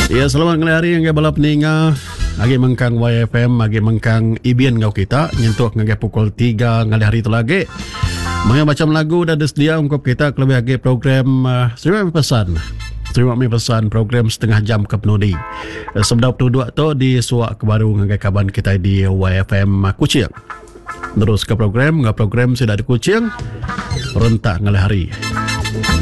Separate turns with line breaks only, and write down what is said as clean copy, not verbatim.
Ya, selamat hari yang balap ninga. Agi mengkang YFM, agi mengkang Ibian ngau kita nyentuh ngage pukul 3 ngali hari itu lagi. Mga macam lagu dah sedia ungkap kita kelebih agi program terima pesan program setengah jam ke penudi. Sebab tu dua tu di suak kebaru ngage kaban kita di YFM Kuching. Terus ke program sudah di Kuching rentak ngali hari.